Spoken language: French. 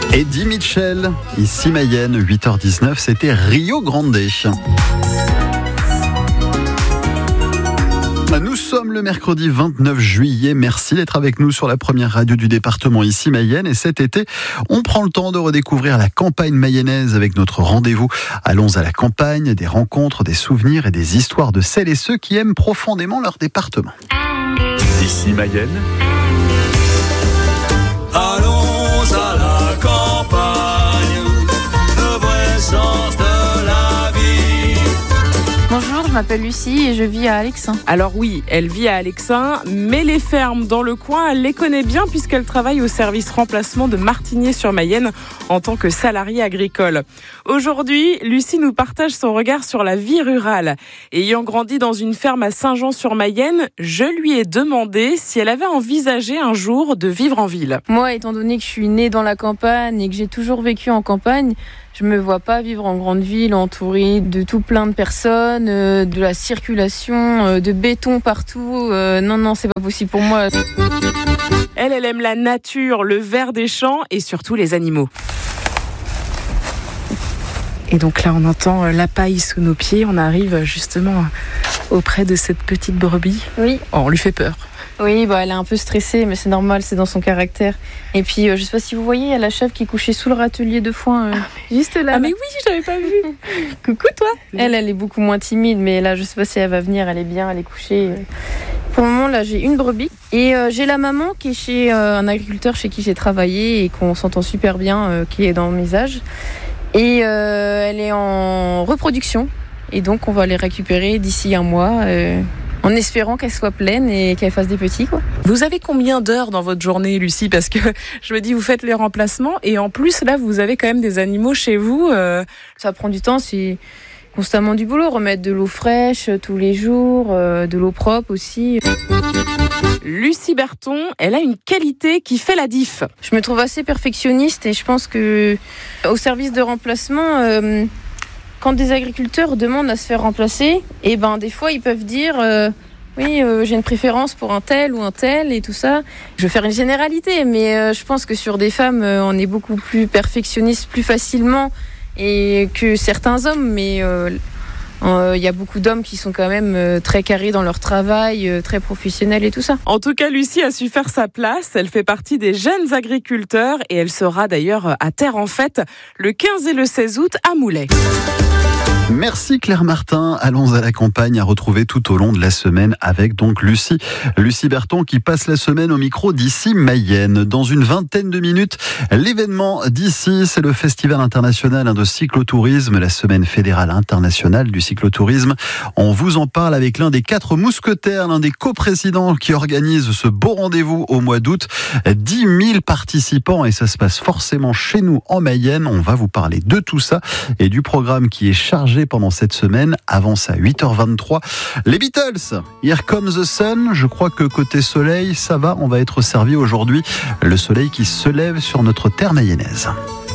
Eddie Mitchell, ici Mayenne, 8h19, c'était Rio Grande. Nous sommes le mercredi 29 juillet. Merci d'être avec nous sur la première radio du département ici Mayenne. Et cet été, on prend le temps de redécouvrir la campagne mayonnaise avec notre rendez-vous. Allons à la campagne, des rencontres, des souvenirs et des histoires de celles et ceux qui aiment profondément leur département. Ici Mayenne. Allons à la campagne, le vrai sens de la vie. Bonjour, je m'appelle Lucie et je vis à Alexin. Alors oui, elle vit à Alexin, mais les fermes dans le coin, elle les connaît bien puisqu'elle travaille au service remplacement de Martigné-sur-Mayenne en tant que salariée agricole. Aujourd'hui, Lucie nous partage son regard sur la vie rurale. Ayant grandi dans une ferme à Saint-Jean-sur-Mayenne, je lui ai demandé si elle avait envisagé un jour de vivre en ville. Moi, étant donné que je suis née dans la campagne et que j'ai toujours vécu en campagne, je me vois pas vivre en grande ville entourée de tout plein de personnes, de la circulation, de béton partout. Non, c'est pas possible pour moi. Elle aime la nature, le vert des champs et surtout les animaux. Et donc là, on entend la paille sous nos pieds. On arrive justement auprès de cette petite brebis. Oui. Oh, on lui fait peur. Oui, elle est un peu stressée, mais c'est normal, c'est dans son caractère. Et puis, je sais pas si vous voyez, il y a la chèvre qui est couchée sous le râtelier de foin, juste là. Ah mais oui, je l'avais pas vu. Coucou toi. Elle est beaucoup moins timide, mais là, je sais pas si elle va venir, elle est bien, elle est couchée. Pour le moment, là, j'ai une brebis et j'ai la maman qui est chez un agriculteur chez qui j'ai travaillé et qu'on s'entend super bien, qui est dans mes âges. Et elle est en reproduction et donc on va les récupérer d'ici un mois. En espérant qu'elle soit pleine et qu'elle fasse des petits, quoi. Vous avez combien d'heures dans votre journée, Lucie ? Parce que je me dis, vous faites les remplacements et en plus, là, vous avez quand même des animaux chez vous. Ça prend du temps, c'est constamment du boulot. Remettre de l'eau fraîche tous les jours, de l'eau propre aussi. Lucie Berton, elle a une qualité qui fait la diff. Je me trouve assez perfectionniste et je pense que au service de remplacement... Quand des agriculteurs demandent à se faire remplacer, et des fois ils peuvent dire j'ai une préférence pour un tel ou un tel et tout ça. Je vais faire une généralité, mais je pense que sur des femmes, on est beaucoup plus perfectionniste plus facilement et que certains hommes, mais il y a beaucoup d'hommes qui sont quand même très carrés dans leur travail, très professionnels et tout ça. En tout cas, Lucie a su faire sa place. Elle fait partie des jeunes agriculteurs et elle sera d'ailleurs à Terre en Fête le 15 et le 16 août à Moulay. Merci Claire Martin. Allons à la campagne à retrouver tout au long de la semaine avec donc Lucie Berton qui passe la semaine au micro d'ici Mayenne. Dans une vingtaine de minutes, l'événement d'ici, c'est le Festival international de cyclotourisme, la semaine fédérale internationale du cyclotourisme. On vous en parle avec l'un des 4 mousquetaires, l'un des coprésidents qui organise ce beau rendez-vous au mois d'août. 10 000 participants et ça se passe forcément chez nous en Mayenne. On va vous parler de tout ça et du programme qui est chargé pendant cette semaine. Avance à 8h23. Les Beatles, Here Comes the Sun. Je crois que côté soleil, ça va, on va être servi aujourd'hui. Le soleil qui se lève sur notre terre mayonnaise.